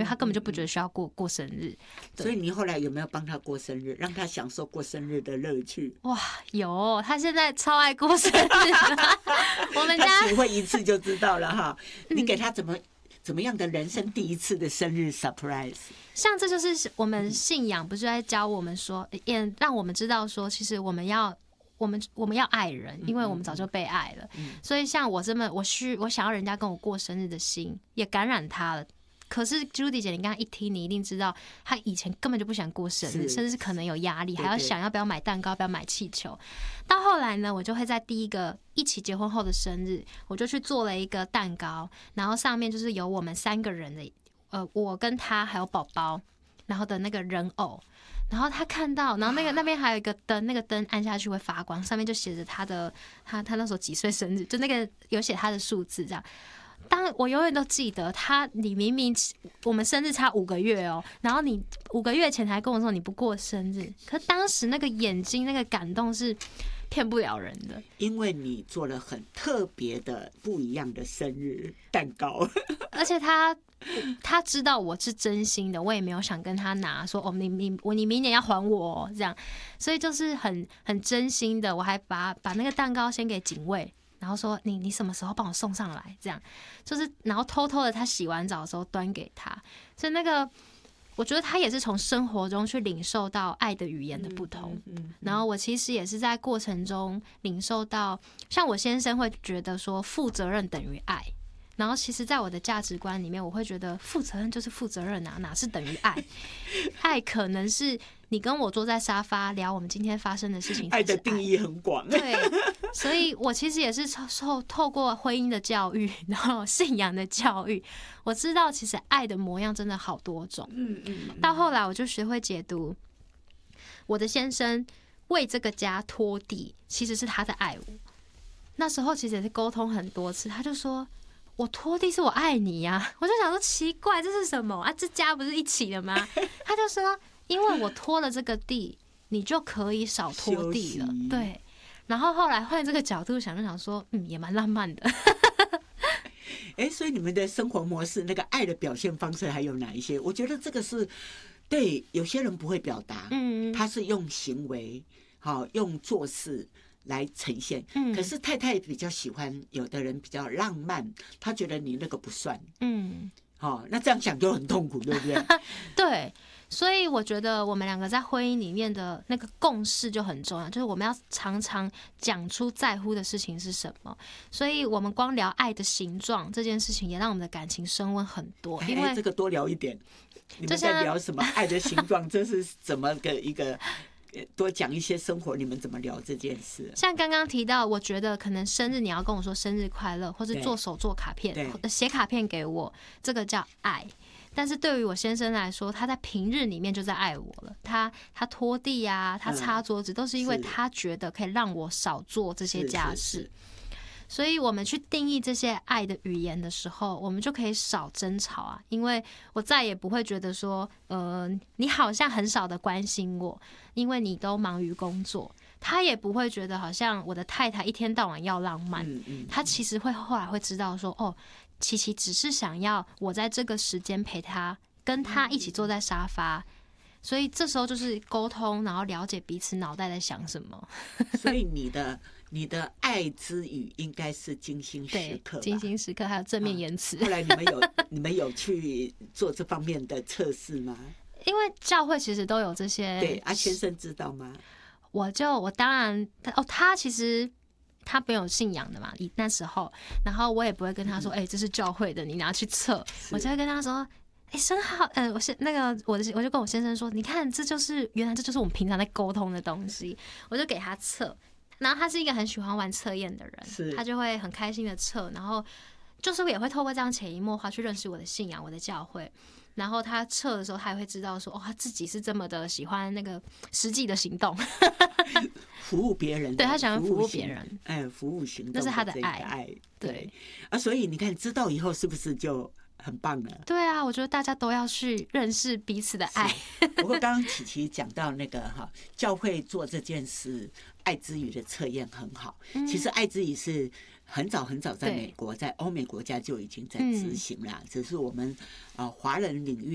他根本就不觉得需要过生日。 所以你后来有没有帮他过生日，让他享受过生日的乐趣？ 哇，有，他现在超爱过生日的。我们家他只会一次就知道了哈。你给他怎么样的人生第一次的生日 surprise？ 像这就是我们信仰不是在教我们说，也让我们知道说，其实我们要爱人，因为我们早就被爱了。所以像我我想要人家跟我过生日的心，也感染他了。可是 Judy 姐，你刚刚一听，你一定知道，她以前根本就不想过生日，甚至是可能有压力，还要想要不要买蛋糕，不要买气球。到后来呢，我就会在第一个一起结婚后的生日，我就去做了一个蛋糕，然后上面就是有我们3个人的，我跟他还有宝宝，然后的那个人偶。然后他看到，然后那边还有一个灯，那个灯按下去会发光，上面就写着他那时候几岁生日，就那个有写他的数字这样。当我永远都记得你明明我们生日差5个月哦，然后你5个月前才跟我说你不过生日，可当时那个眼睛那个感动是骗不了人的， 因为你做了很特别的不一样的生日蛋糕， 而且他知道我是真心的，我也没有想跟他拿说哦你明年要还我哦这样，所以就是很真心的，我还把那个蛋糕先给警卫。然后说你什么时候帮我送上来？这样就是然后偷偷的他洗完澡的时候端给他，所以那个我觉得他也是从生活中去领受到爱的语言的不同。然后我其实也是在过程中领受到，像我先生会觉得说负责任等于爱。然后其实在我的价值观里面，我会觉得负责任就是负责任啊，哪是等于爱？爱可能是你跟我坐在沙发聊我们今天发生的事情， 爱的定义很广。 对，所以我其实也是透过婚姻的教育，然后信仰的教育，我知道其实爱的模样真的好多种。到后来我就学会解读，我的先生为这个家拖地，其实是他在爱我。那时候其实也是沟通很多次，他就说我拖地是我爱你呀，我就想说奇怪这是什么啊？这家不是一起的吗？他就说因为我拖了这个地，你就可以少拖地了。对，然后后来换这个角度想，就想说也蛮浪漫的。 所以你们的生活模式，那个爱的表现方式还有哪一些？我觉得这个是对有些人不会表达，他是用行为，用做事来呈现。可是太太比较喜欢，有的人比较浪漫，他觉得你那个不算。那这样想就很痛苦，对不对？ 对，所以我觉得我们2个在婚姻里面的那个共识就很重要，就是我们要常常讲出在乎的事情是什么。所以我们光聊爱的形状这件事情，也让我们的感情升温很多。因为这个多聊一点，你们在聊什么？爱的形状，这是怎么个一个？多讲一些生活，你们怎么聊这件事？ 像刚刚提到，我觉得可能生日你要跟我说生日快乐，或是做手做卡片，写卡片给我，这个叫爱。但是对于我先生来说，他在平日里面就在爱我了。他拖地啊，他擦桌子，都是因为他觉得可以让我少做这些家事。所以我们去定义这些爱的语言的时候，我们就可以少争吵啊，因为我再也不会觉得说，你好像很少的关心我，因为你都忙于工作。他也不会觉得好像我的太太一天到晚要浪漫，他其实后来会知道说，哦，琪琪只是想要我在这个时间陪他，跟他一起坐在沙发。所以这时候就是沟通，然后了解彼此脑袋在想什么。 所以你的爱之语应该是精心时刻吧， 精心时刻还有正面言辞。 后来你们有去做这方面的测试吗？ 因为教会其实都有这些。 对，先生知道吗？ 我当然他其实他没有信仰的嘛，那时候，然后我也不会跟他说，这是教会的，你拿去测。我就会跟他说，生好，我就跟我先生说，你看，原来这就是我们平常在沟通的东西。我就给他测，然后他是一个很喜欢玩测验的人，他就会很开心的测，然后就是也会透过这样潜移默化去认识我的信仰，我的教会。然后他测的时候，他也会知道说，他自己是这么的喜欢那个实际的行动， 服务别人。 对，他想要服务别人， 服务行动， 那是他的爱。对啊，所以你看，知道以后是不是就很棒了？ 对啊，我觉得大家都要去认识彼此的爱。 不过刚刚琪琪讲到那个教会做这件事，爱之语的测验很好。其实爱之语是很早很早在美国，在欧美国家就已经在执行了，只是我们华人领域